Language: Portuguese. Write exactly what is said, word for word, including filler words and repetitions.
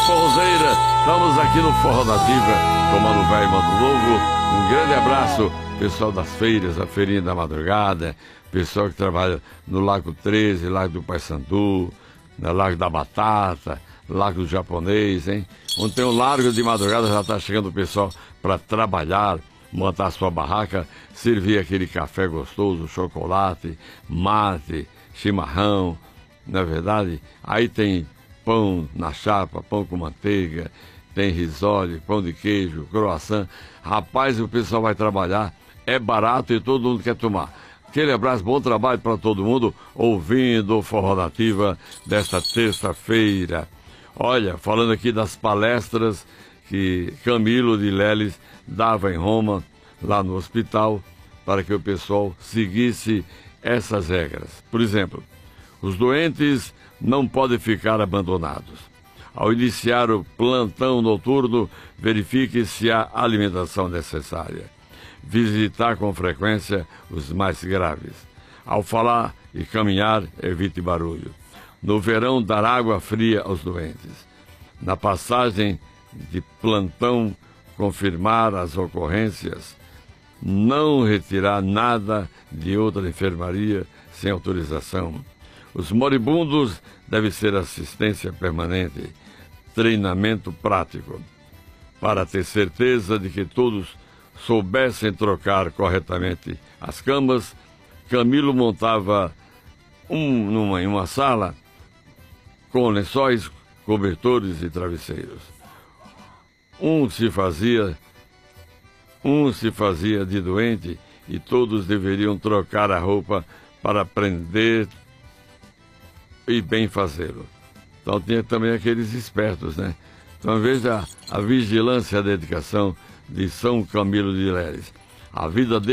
forrozeira, estamos aqui no Forró Nativa, com Mano Velho e Mano Novo. Um grande abraço, pessoal das feiras, a feirinha da madrugada, pessoal que trabalha no Lago treze, Lago do Paissandu, no Lago da Batata, Lago do Japonês, hein? Onde tem um largo de madrugada, já está chegando o pessoal para trabalhar, montar a sua barraca, servir aquele café gostoso, chocolate, mate, chimarrão, não é verdade? Aí tem pão na chapa, pão com manteiga, tem risole, pão de queijo, croissant. Rapaz, o pessoal vai trabalhar, é barato e todo mundo quer tomar. Aquele abraço, bom trabalho para todo mundo, ouvindo o Forró Nativa desta terça-feira. Olha, falando aqui das palestras que Camilo de Leles dava em Roma, lá no hospital, para que o pessoal seguisse essas regras. Por exemplo, os doentes não podem ficar abandonados. Ao iniciar o plantão noturno, verifique se há alimentação necessária. Visitar com frequência os mais graves. Ao falar e caminhar, evite barulho. No verão, dar água fria aos doentes. Na passagem de plantão, confirmar as ocorrências. Não retirar nada de outra enfermaria sem autorização. Os moribundos devem ser assistência permanente, treinamento prático. Para ter certeza de que todos soubessem trocar corretamente as camas, Camilo montava um, numa, em uma sala com lençóis, cobertores e travesseiros. Um se fazia, um se fazia de doente e todos deveriam trocar a roupa para aprender e bem fazê-lo. Então tinha também aqueles espertos, né? Então veja a vigilância e a dedicação de São Camilo de Leles. A vida dele